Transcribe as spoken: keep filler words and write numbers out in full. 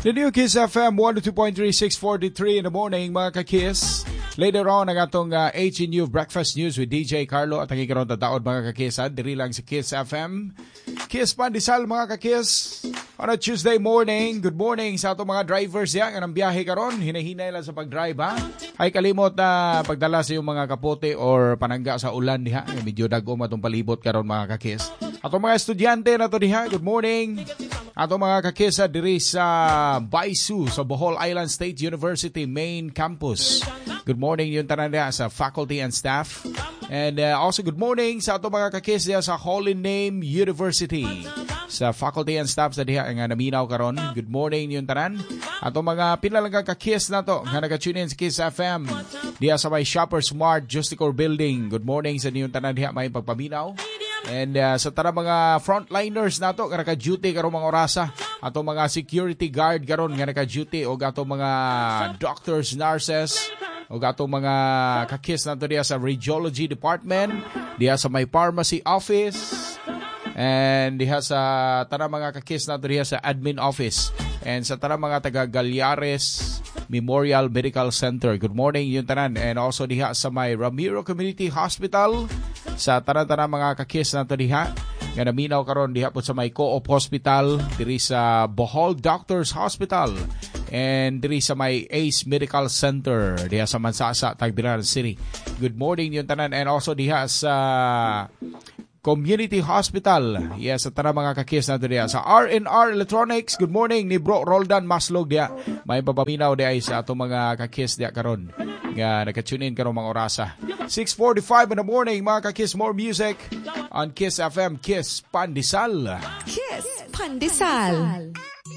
The new Kiss F M one oh two point three, six forty-three in the morning, mga ka-Kiss. Later on, ang atong uh, H N U Breakfast News with D J Carlo at ang ikaroon tataod, mga ka-Kiss. Diri lang sa Kiss F M. Kiss Pandesal, mga ka-Kiss. On a Tuesday morning, good morning sa atong mga drivers yan. Anong biyahe karon, hinahinay lang sa pag-drive, ha? Ay kalimot na pagdala sa iyong mga kapote or panangga sa ulan, diha. Medyo dagom atong palibot karon, mga ka-Kiss. Atong mga estudyante na to diha, good morning. Atong mga ka-Kiss diri sa Baisu, sa Bohol Island State University main campus. Good morning yung tanan niya sa faculty and staff. And uh, also good morning sa atong mga ka-Kiss niya sa Holy Name University. Sa faculty and staff sa diha nga naminaw karon. Good morning yung tanan. Atong mga pinalang ka-Kiss na to nga naga-tune in sa Kiss F M. Diha sa may Shoppers Mart Justicor Building. Good morning sa niyong tanan diha may pagpaminaw. And uh, sa tara mga frontliners nato nga naka-duty karon mga orasa. Atong mga security guard karon nga naka-duty o atong mga doctors, nurses, o atong mga ka-Kiss nato diha sa radiology department, diha sa may pharmacy office, and diha sa tara mga ka-Kiss nato diha sa admin office, and sa tara mga taga Galyares Memorial Medical Center. Good morning yung tanan. And also diha sa may Ramiro Community Hospital, sa tara-tara mga ka-Kiss nato diha nga naminaw karon diha po sa may Co-op Hospital, diri sa Bohol Doctors Hospital, and diri sa may Ace Medical Center diha sa Mansasa, Tagbiran City. Good morning yung tanan. And also diha sa Community Hospital, yes, sa tara mga ka-Kiss nato diha sa R and R Electronics. Good morning ni Bro Roldan Maslog diha. May papaminaw diha sa atong mga ka-Kiss diha karon nga naka-tune in karon mga orasa. six forty-five in the morning, mga ka-Kiss. More music on Kiss F M. Kiss Pandesal. Kiss Pandesal.